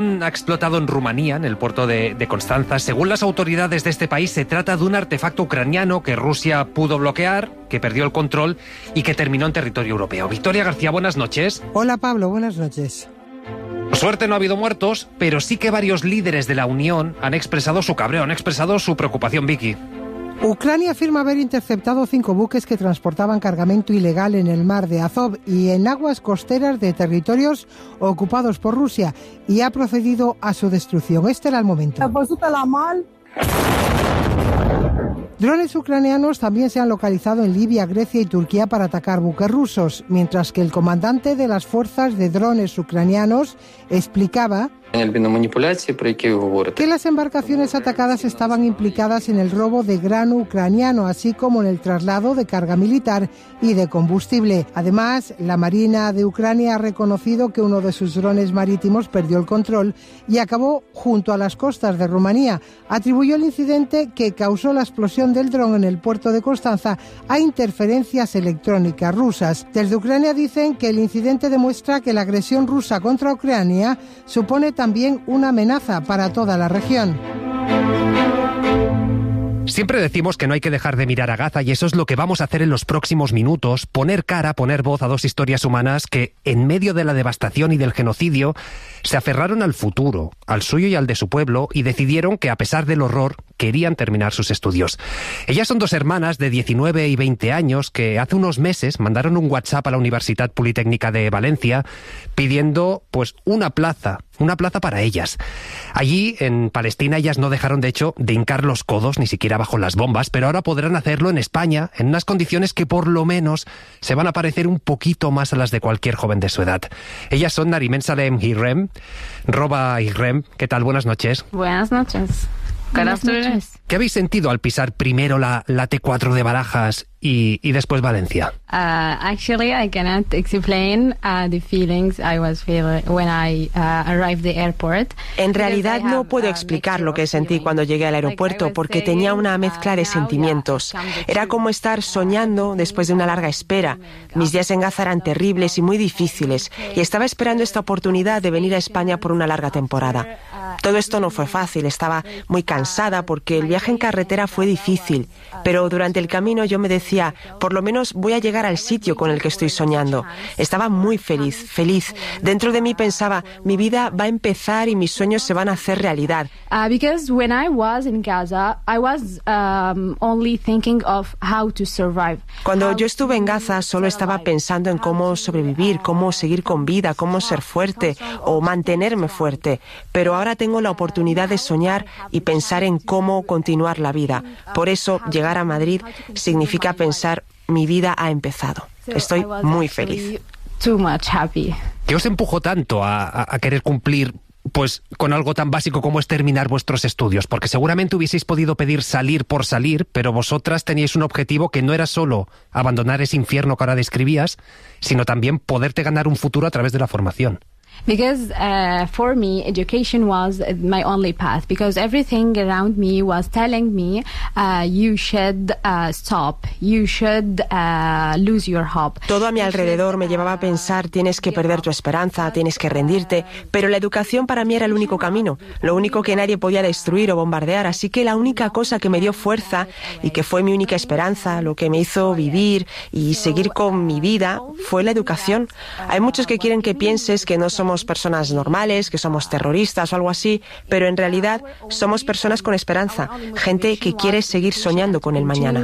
Ha explotado en Rumanía, en el puerto de Constanza. Según las autoridades de este país, se trata de un artefacto ucraniano que Rusia pudo bloquear, que perdió el control y que terminó en territorio europeo. Victoria García, buenas noches. Hola Pablo, buenas noches. Por suerte no ha habido muertos, pero sí que varios líderes de la Unión han expresado su cabreo, han expresado su preocupación, Vicky. Ucrania afirma haber interceptado 5 buques que transportaban cargamento ilegal en el mar de Azov y en aguas costeras de territorios ocupados por Rusia y ha procedido a su destrucción. Este era el momento. Drones ucranianos también se han localizado en Libia, Grecia y Turquía para atacar buques rusos, mientras que el comandante de las fuerzas de drones ucranianos explicaba que las embarcaciones atacadas estaban implicadas en el robo de grano ucraniano, así como en el traslado de carga militar y de combustible. Además, la Marina de Ucrania ha reconocido que uno de sus drones marítimos perdió el control y acabó junto a las costas de Rumanía. Atribuyó el incidente que causó la explosión del dron en el puerto de Constanza a interferencias electrónicas rusas. Desde Ucrania dicen que el incidente demuestra que la agresión rusa contra Ucrania supone también una amenaza para toda la región. Siempre decimos que no hay que dejar de mirar a Gaza y eso es lo que vamos a hacer en los próximos minutos, poner cara, poner voz a dos historias humanas que, en medio de la devastación y del genocidio, se aferraron al futuro, al suyo y al de su pueblo, y decidieron que, a pesar del horror, querían terminar sus estudios. Ellas son dos hermanas de 19 y 20 años que hace unos meses mandaron un WhatsApp a la Universidad Politécnica de Valencia pidiendo, pues, una plaza para ellas. Allí, en Palestina, ellas no dejaron, de hecho, de hincar los codos, ni siquiera bajo las bombas, pero ahora podrán hacerlo en España, en unas condiciones que por lo menos se van a parecer un poquito más a las de cualquier joven de su edad. Ellas son Narimen Salem Hirem, Roba Hirem. ¿Qué tal? Buenas noches. Buenas noches. ¿Qué habéis sentido al pisar primero la T4 de Barajas y después Valencia? Actually, I cannot explain the feelings I was feeling when I arrived the airport. En realidad no puedo explicar lo que sentí cuando llegué al aeropuerto porque tenía una mezcla de sentimientos. Era como estar soñando después de una larga espera. Mis días en Gaza eran terribles y muy difíciles y estaba esperando esta oportunidad de venir a España por una larga temporada. Todo esto no fue fácil, estaba muy cansada porque el viaje en carretera fue difícil, pero durante el camino yo me decía, por lo menos voy a llegar al sitio con el que estoy soñando. Estaba muy feliz. Dentro de mí pensaba, mi vida va a empezar y mis sueños se van a hacer realidad. Because when I was in Gaza, I was only thinking of how to survive. Cuando yo estuve en Gaza solo estaba pensando en cómo sobrevivir, cómo seguir con vida, cómo ser fuerte o mantenerme fuerte, pero ahora tengo la oportunidad de soñar y pensar en cómo continuar la vida. Por eso, llegar a Madrid significa pensar, mi vida ha empezado. Estoy muy feliz. ¿Qué os empujó tanto a querer cumplir pues con algo tan básico como es terminar vuestros estudios? Porque seguramente hubieseis podido pedir salir por salir, pero vosotras teníais un objetivo que no era solo abandonar ese infierno que ahora describías, sino también poderte ganar un futuro a través de la formación. Because for me, education was my only path. Because everything around me was telling me, you should stop, you should lose your hope. Todo a mi alrededor me llevaba a pensar, tienes que perder tu esperanza, tienes que rendirte. Pero la educación para mí era el único camino, lo único que nadie podía destruir o bombardear. Así que la única cosa que me dio fuerza y que fue mi única esperanza, lo que me hizo vivir y seguir con mi vida, fue la educación. Hay muchos que quieren que pienses que no somos personas normales, que somos terroristas o algo así, pero en realidad somos personas con esperanza, gente que quiere seguir soñando con el mañana.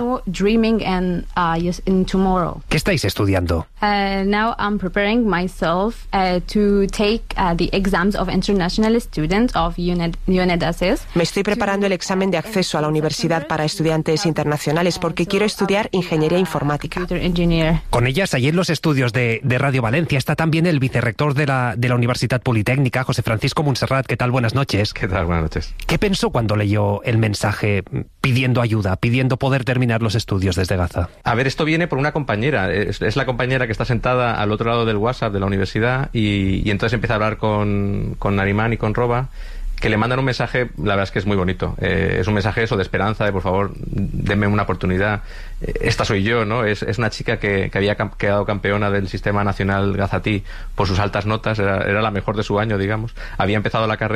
¿Qué estáis estudiando? Now I'm preparing myself to take the exams of international students of UNED. Me estoy preparando el examen de acceso a la universidad para estudiantes internacionales porque quiero estudiar ingeniería informática. Con ellas, allí en los estudios de Radio Valencia está también el vicerrector de la Universidad Politécnica, José Francisco Montserrat. ¿Qué tal? Buenas noches. ¿Qué tal? Buenas noches. ¿Qué pensó cuando leyó el mensaje pidiendo ayuda, pidiendo poder terminar los estudios desde Gaza? A ver, esto viene por una compañera. Es la compañera que está sentada al otro lado del WhatsApp de la universidad y entonces empieza a hablar con Narimán y con Roba que le mandan un mensaje, la verdad es que es muy bonito. Es un mensaje eso de esperanza, de por favor, denme una oportunidad. Esta soy yo, ¿no? Es una chica que había quedado campeona del sistema nacional gazatí por sus altas notas, era la mejor de su año, digamos. Había empezado la carrera